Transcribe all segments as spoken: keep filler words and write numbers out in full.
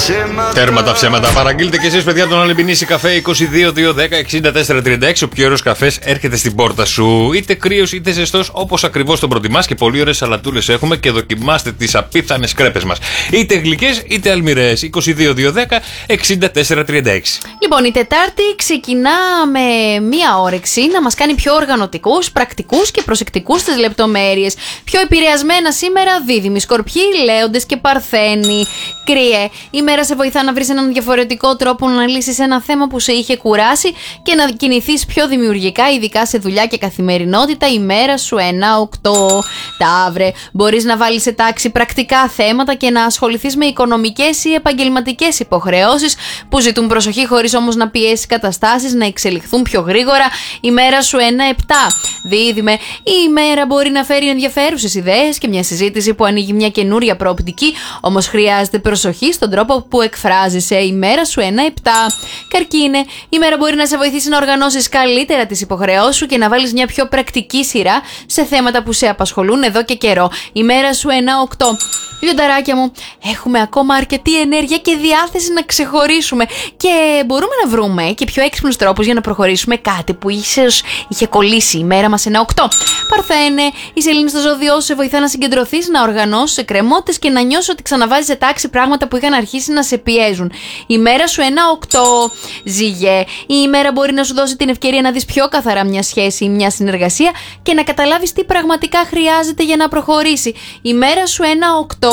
Τέρμα τα ψέματα. Παραγγείλτε και εσείς, παιδιά, τον Αλυμπινίση καφέ είκοσι δύο δύο δέκα εξήντα τέσσερα τριάντα έξι. Ο πιο ωραίος καφές έρχεται στην πόρτα σου. Είτε κρύος είτε ζεστός, όπως ακριβώς τον προτιμάς. Και πολύ ωραίες σαλατούλες έχουμε και δοκιμάστε τις απίθανες κρέπες μας. Είτε γλυκές είτε αλμυρές. είκοσι δύο δύο δέκα εξήντα τέσσερα τριάντα έξι. Λοιπόν, η Τετάρτη ξεκινά με μία όρεξη να μας κάνει πιο οργανωτικούς, πρακτικούς και προσεκτικούς στις λεπτομέρειες. Πιο επηρεασμένα σήμερα Δίδυμοι, Σκορπιοί, Λέοντες και Παρθένοι. Κρύε, η μέρα σε βοηθά να βρεις έναν διαφορετικό τρόπο να λύσεις ένα θέμα που σε είχε κουράσει και να κινηθείς πιο δημιουργικά, ειδικά σε δουλειά και καθημερινότητα. Η μέρα σου ένα οκτώ. Ταύρε, μπορείς να βάλεις σε τάξη πρακτικά θέματα και να ασχοληθείς με οικονομικές ή επαγγελματικές υποχρεώσεις που ζητούν προσοχή, χωρίς όμως να πιέσει καταστάσεις να εξελιχθούν πιο γρήγορα. Η μέρα σου ένα επτά. Δίδυμε, η ημέρα μπορεί να φέρει ενδιαφέρουσες ιδέες και μια συζήτηση που ανοίγει μια καινούρια προοπτική, όμως χρειάζεται προσοχή στον τρόπο που εκφράζεσαι. Η μέρα σου ένα επτά. Καρκίνε, η μέρα μπορεί να σε βοηθήσει να οργανώσεις καλύτερα τις υποχρεώσεις σου και να βάλεις μια πιο πρακτική σειρά σε θέματα που σε απασχολούν εδώ και καιρό. Η μέρα σου ένα οκτώ. Λιονταράκια μου, έχουμε ακόμα αρκετή ενέργεια και διάθεση να ξεχωρίσουμε και μπορούμε να βρούμε και πιο έξυπνους τρόπους για να προχωρήσουμε κάτι που ίσως είχε κολλήσει. Η μέρα μας ένα οκτώ. Παρθένε, η σελήνη στο ζώδιό σου σε βοηθά να συγκεντρωθείς, να οργανώσεις εκκρεμότητες και να νιώσεις ότι ξαναβάζεις σε τάξη πράγματα που είχαν αρχίσει να σε πιέζουν. Η μέρα σου ένα οκτώ. Ζυγέ, η ημέρα μπορεί να σου δώσει την ευκαιρία να δεις πιο καθαρά μια σχέση ή μια συνεργασία και να καταλάβεις τι πραγματικά χρειάζεται για να προχωρήσει. Η μέρα σου ένα οκτώ.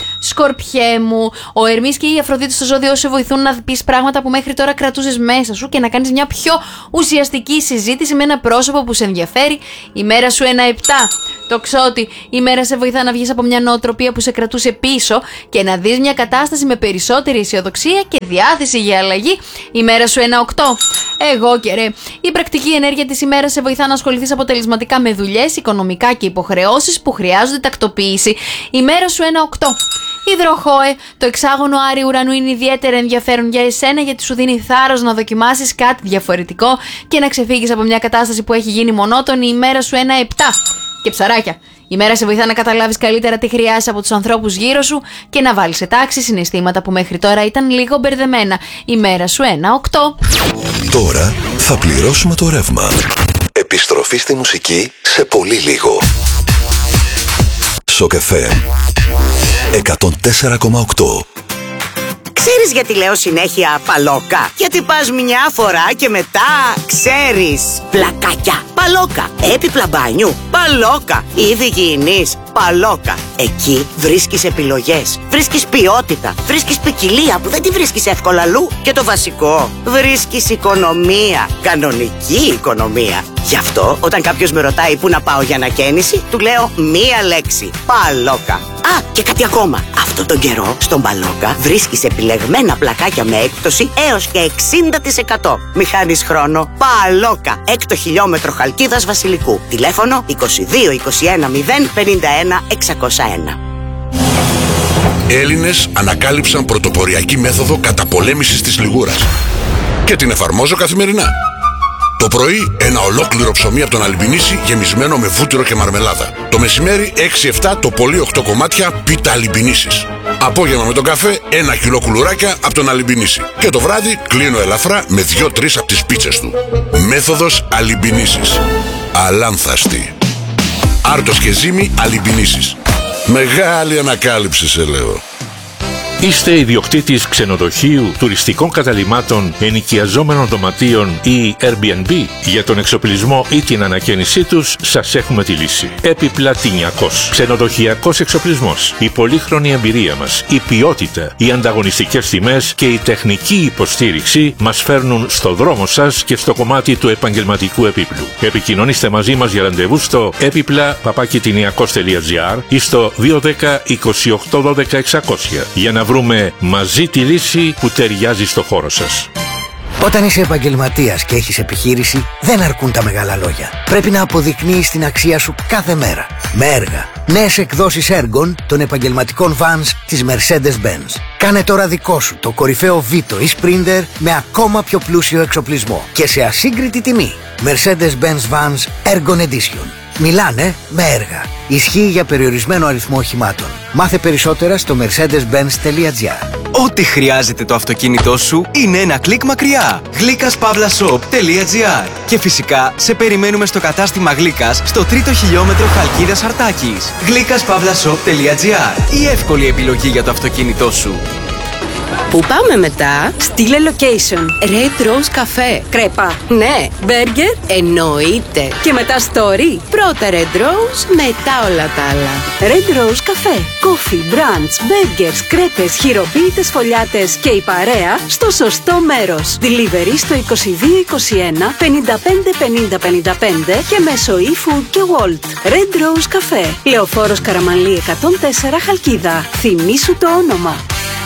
Σκορπιέ μου, ο Ερμής και η Αφροδίτη στο ζώδιό σου σε βοηθούν να πεις πράγματα που μέχρι τώρα κρατούσες μέσα σου και να κάνεις μια πιο ουσιαστική συζήτηση με ένα πρόσωπο που σε ενδιαφέρει. Η μέρα σου ένα επτά. Τοξότη, η μέρα σε βοηθά να βγεις από μια νοοτροπία που σε κρατούσε πίσω και να δεις μια κατάσταση με περισσότερη αισιοδοξία και διάθεση για αλλαγή. Η μέρα σου ένα οκτώ. Εγώ και ρε, η πρακτική ενέργεια της ημέρας σε βοηθά να ασχοληθείς αποτελεσματικά με δουλειές, οικονομικά και υποχρεώσεις που χρειάζονται τακτοποίηση. Η μέρα σου ένα οκτώ. Υδροχόε, το εξάγωνο Άρη ουρανού είναι ιδιαίτερα ενδιαφέρον για εσένα γιατί σου δίνει θάρρος να δοκιμάσεις κάτι διαφορετικό και να ξεφύγεις από μια κατάσταση που έχει γίνει μονότονη. Η μέρα σου ένα επτά. Και ψαράκια, η μέρα σε βοηθά να καταλάβεις καλύτερα τι χρειάζεσαι από τους ανθρώπους γύρω σου και να βάλεις σε τάξη συναισθήματα που μέχρι τώρα ήταν λίγο μπερδεμένα. Η μέρα σου ένα οκτώ. Τώρα θα πληρώσουμε το ρεύμα. Επιστροφή στη μουσική σε πολύ λίγο. Σοκ εφ εμ εκατόν τέσσερα κόμμα οκτώ. Ξέρεις γιατί λέω συνέχεια παλόκα? Γιατί πας μια φορά και μετά ξέρεις. Πλακάκια, παλόκα. Έπιπλα μπάνιου, παλόκα. Είδη υγιεινής, παλόκα. Εκεί βρίσκεις επιλογές, βρίσκεις ποιότητα, βρίσκεις ποικιλία που δεν τη βρίσκεις εύκολα αλλού. Και το βασικό, βρίσκεις οικονομία, κανονική οικονομία. Γι' αυτό όταν κάποιος με ρωτάει πού να πάω για ανακαίνιση, του λέω μία λέξη, παλόκα. Α, και κάτι ακόμα. Αυτό τον καιρό στον Παλόκα βρίσκεις επιλεγμένα πλακάκια με έκπτωση έως και εξήντα τοις εκατό. Μη χάνεις χρόνο. Παλόκα, έκτο χιλιόμετρο Χαλκίδας Βασιλικού. Τηλέφωνο είκοσι δύο είκοσι ένα μηδέν πενήντα ένα εξακόσια ένα. Έλληνες ανακάλυψαν πρωτοποριακή μέθοδο καταπολέμησης της λιγούρας και την εφαρμόζω καθημερινά. Το πρωί ένα ολόκληρο ψωμί από τον Αλυμπινίση γεμισμένο με βούτυρο και μαρμελάδα. Το μεσημέρι έξι εφτά το πολύ οκτώ κομμάτια πίτα Αλυμπινίσης. Απόγευμα με τον καφέ ένα κιλό κουλουράκια από τον Αλυμπινίση. Και το βράδυ κλείνω ελαφρά με δύο τρεις από τις πίτσες του. Μέθοδος Αλυμπινίσης. Αλάνθαστη. Άρτος και ζύμη Αλυμπινίσης. Μεγάλη ανακάλυψη σε λέω. Είστε ιδιοκτήτης ξενοδοχείου, τουριστικών καταλυμάτων, ενοικιαζόμενων δωματίων ή Airbnb? Για τον εξοπλισμό ή την ανακαίνισή τους σας έχουμε τη λύση. Επιπλατινιακός. Ξενοδοχειακός εξοπλισμός. Η πολύχρονη εμπειρία μας, η ποιότητα, οι ανταγωνιστικές τιμές και η τεχνική υποστήριξη μας φέρνουν στο δρόμο σας και στο κομμάτι του επαγγελματικού επίπλου. Επικοινωνήστε μαζί μας για ραντεβού στο έπιπλα παπάκι τινιακός τελεία τζι άρ ή στο δύο ένα μηδέν είκοσι οκτώ δώδεκα εξακόσια για να βρούμε μαζί τη λύση που ταιριάζει στο χώρο σας. Όταν είσαι επαγγελματίας και έχεις επιχείρηση, δεν αρκούν τα μεγάλα λόγια. Πρέπει να αποδεικνύεις την αξία σου κάθε μέρα. Με έργα. Νέες εκδόσεις έργων των επαγγελματικών vans της Mercedes-Benz. Κάνε τώρα δικό σου το κορυφαίο Vito ή Sprinter με ακόμα πιο πλούσιο εξοπλισμό και σε ασύγκριτη τιμή. Mercedes-Benz Vans Ergon Edition. Μιλάνε με έργα. Ισχύει για περιορισμένο αριθμό οχημάτων. Μάθε περισσότερα στο mercedes benz τελεία gr. Ό,τι χρειάζεται το αυτοκίνητό σου είναι ένα κλικ μακριά. γλύκας παύλα shop τελεία gr. Και φυσικά σε περιμένουμε στο κατάστημα Γλύκας στο τρίτο χιλιόμετρο Χαλκίδας Αρτάκης. γλύκας παύλα shop τελεία gr. Η εύκολη επιλογή για το αυτοκίνητό σου. Πού πάμε μετά? Στείλε location. Red Rose Cafe. Κρέπα. Ναι. Burger. Εννοείται. Και μετά story. Πρώτα Red Rose, μετά όλα τα άλλα. Red Rose Cafe. Coffee, brunch, burgers, κρέπες, χειροποίητες φωλιάτες και η παρέα στο σωστό μέρος. Delivery στο είκοσι δύο είκοσι ένα πενήντα πέντε πενήντα πενήντα πέντε και μέσω eFood και Wolt. Red Rose Cafe. Λεωφόρος Καραμανλή εκατόν τέσσερα Χαλκίδα. Θυμήσου το όνομα.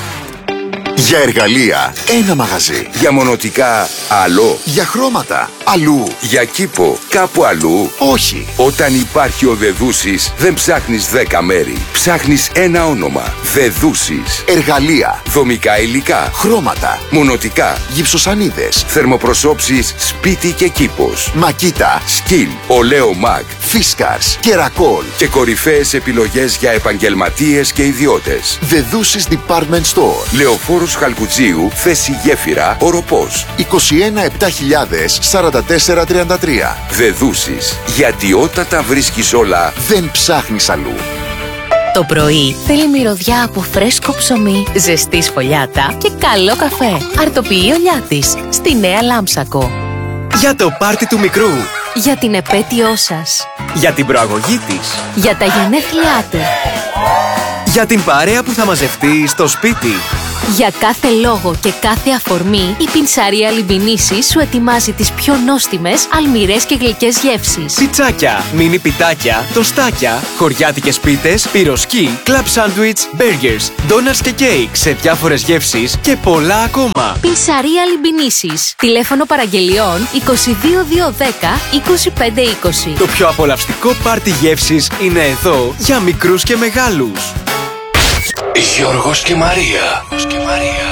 Για εργαλεία, ένα μαγαζί. Για μονοτικά, άλλο. Για χρώματα, αλλού. Για κήπο, κάπου αλλού. Όχι. Όταν υπάρχει ο Δεδούσης, δεν ψάχνεις δέκα μέρη. Ψάχνεις ένα όνομα. Δεδούσης. Εργαλεία, δομικά υλικά, χρώματα, μονοτικά, γυψοσανίδες, θερμοπροσώψεις, σπίτι και κήπος. Μακίτα, σκιν, ολέο μαγ, φίσκαρς, κερακόλ και κορυφαίες επιλογές για επαγγελματίες και ιδιώτες. Δεδούσης Department Store. Λεωφόρος Χαλκουτζίου, θέση Γέφυρα, Οροπός. είκοσι ένα επτά χιλιάδες σαράντα τέσσερα τριάντα τρία. Δεδούσης. Γιατί όταν τα βρίσκεις όλα, δεν ψάχνεις αλλού. Το πρωί θέλει μυρωδιά από φρέσκο ψωμί, ζεστή σφολιάτα και καλό καφέ. Αρτοποιεί ο Λιάτης στη Νέα Λάμψακο. Για το πάρτι του μικρού. Για την επέτειό σας. Για την προαγωγή της. Για τα γενέθλιά του. Για την παρέα που θα μαζευτεί στο σπίτι. Για κάθε λόγο και κάθε αφορμή, η πινσαρία Λιμπινίση σου ετοιμάζει τις πιο νόστιμες, αλμυρές και γλυκές γεύσεις. Πιτσάκια, μίνι πιτάκια, τοστάκια, χωριάτικες πίτες, πυροσκή, κλαμπ σάντουιτς, μπέργκερς, ντόνατς και κέικ σε διάφορες γεύσεις και πολλά ακόμα. Πινσαρία Λιμπινίσης. Τηλέφωνο παραγγελιών είκοσι δύο δύο δέκα είκοσι πέντε είκοσι. Το πιο απολαυστικό πάρτι γεύσεις είναι εδώ για μικρούς και μεγάλους. Γιώργος και Μαρία.